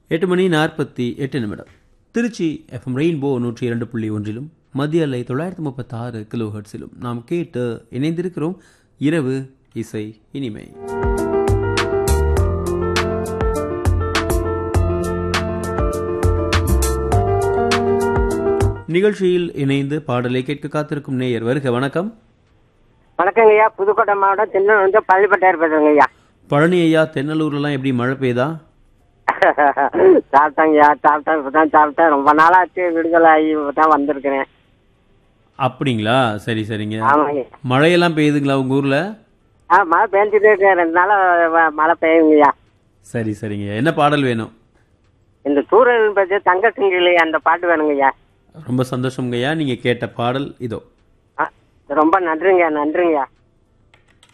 8:48 Trichy FM rainbow 102.1 மத்திய அலை 936 கிலோஹெர்ட்ஸிலும் நாம் கேட்டு இணைந்திருக்கிறோம். இரவு இசை இனிமை. நிகழ்ச்சியில் இணைந்து பாடலை கேட்க காத்திருக்கும் நேயர் வருக. வணக்கம். வணக்கங்க ஐயா. புதுக்கோட்டை மாவட்டம் தென்னலூர் பள்ளிப்பட்டையார் பேசுறேங்க ஐயா. பழனி ஐயா, தென்னலூர்லாம் எப்படி மழை பெய்யுதா? சாப்பிட்டாங்கய்யா, சாப்பிட்டேன். இப்பதான் சாப்பிட்டேன். ரொம்ப நாளாச்சு, விடுதலை ஆகி இப்பதான் வந்திருக்கிறேன். அப்படிங்களா? சரி சரிங்க. ஆமாங்க. மழையெல்லாம் பெய்யுதுங்களா உங்க ஊர்ல? மழை பெஞ்சிட்டே இருக்கு. 2 நாளா மழை பெய்யுங்கய்யா. சரி சரிங்க. என்ன பாடல் வேணும்? இந்த சூரியன் பற்றி தங்க சிங்கிலி அந்த பாட்டு வேணுங்கய்யா. ரொம்ப சந்தோஷம்ங்கய்யா. நீங்க கேட்ட பாடல் இதோ. ரொம்ப நன்றிங்க, நன்றிங்கய்யா.